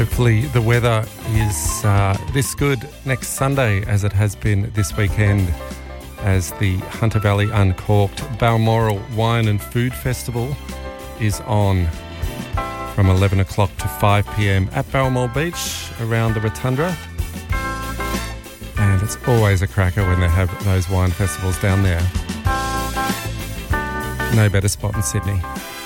Hopefully the weather is this good next Sunday as it has been this weekend, as the Hunter Valley Uncorked Balmoral Wine and Food Festival is on from 11 o'clock to 5 p.m. at Balmoral Beach around the Rotunda. And it's always a cracker when they have those wine festivals down there. No better spot in Sydney.